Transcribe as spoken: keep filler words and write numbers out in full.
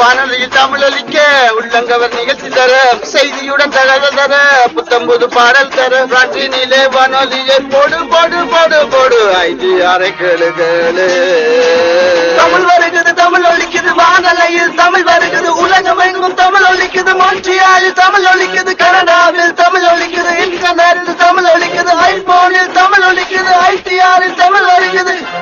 வானொலியில் தமிழொலிக்க உள்ளங்கவர் நிகழ்ச்சி தர செய்தியுடன் தகவல் தர புத்தம்புது பாடல் தர பிரான்சினிலே வானொலியை போடு போடு போடு போடு ஐந்து அரை கேளு கேளு. தமிழ் வருகிறது தமிழ் ஒலிக்குது வானலையில் தமிழ் வருகிறது உலகம் எங்கும் தமிழ் ஒலிக்குது மொன்றியாலில் தமிழ் ஒலிக்குது கனடாவில் தமிழ் ஒலிக்குது இன்டர்நெட்டில் தமிழ் ஒலிக்குது ஐபோனில் தமிழ் ஒலிக்குது ஐடிஆரில் தமிழ் ஒலிக்குது